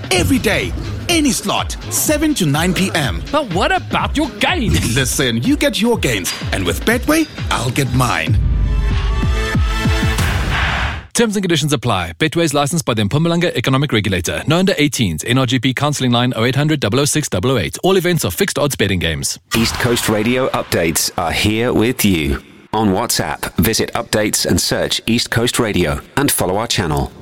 Every day, any slot, 7 to 9 p.m. But what about your gains? Listen, you get your gains, and with Betway, I'll get mine. Terms and conditions apply. Betway is licensed by the Mpumalanga Economic Regulator. No under 18s. NRGP counselling line 0800 006 008. All events are fixed odds betting games. East Coast Radio updates are here with you. On WhatsApp, visit updates and search East Coast Radio and follow our channel.